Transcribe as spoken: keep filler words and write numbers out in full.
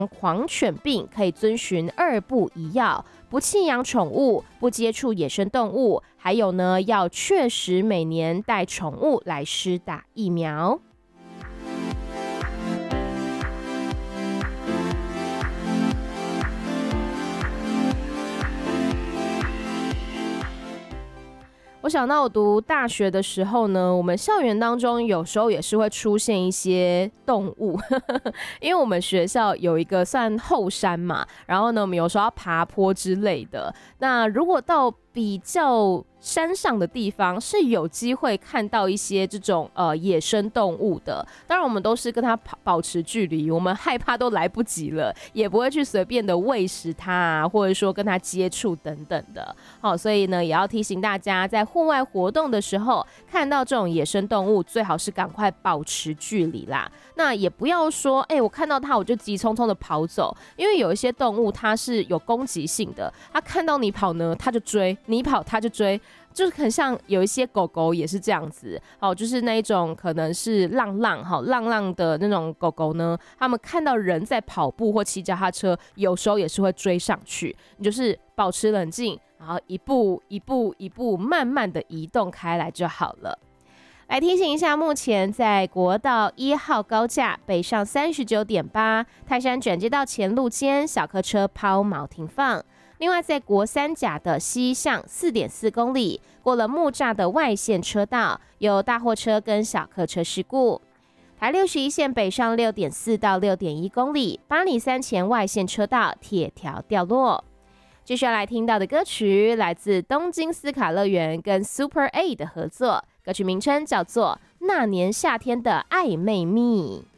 狂犬病可以遵循二不一要：不弃养宠物，不接触野生动物，还有呢，要确实每年带宠物来施打疫苗。我想到我读大学的时候呢，我们校园当中有时候也是会出现一些动物，因为我们学校有一个算后山嘛，然后呢，我们有时候要爬坡之类的。那如果到比较山上的地方是有机会看到一些这种呃野生动物的，当然我们都是跟它保持距离，我们害怕都来不及了，也不会去随便的喂食它啊，或者说跟它接触等等的。好，所以呢也要提醒大家，在户外活动的时候，看到这种野生动物，最好是赶快保持距离啦。那也不要说，哎、欸，我看到它我就急匆匆的跑走，因为有一些动物它是有攻击性的，它看到你跑呢，它就追。你跑它就追，就是很像有一些狗狗也是这样子，哦，就是那一种可能是浪浪哈浪浪的那种狗狗呢，他们看到人在跑步或骑脚踏车，有时候也是会追上去。你就是保持冷静，然后一步一步一步慢慢的移动开来就好了。来提醒一下，目前在国道一号高架北上 三十九点八 泰山转接道前路间小客车抛锚停放。另外，在国三甲的西向 四点四公里，过了木栅的外线车道，有大货车跟小客车事故。台六十一线北上 六点四到六点一公里，八里三前外线车道铁条掉落。接下来听到的歌曲来自东京斯卡乐园跟 Super A 的合作，歌曲名称叫做《那年夏天的暧昧蜜》。